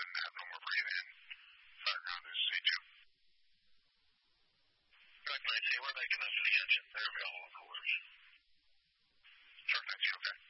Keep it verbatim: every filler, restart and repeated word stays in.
in that room. We're breathing in. Background is C two. Good, night. We're making a for the engine. They're available, of course. Sure, thanks. Okay.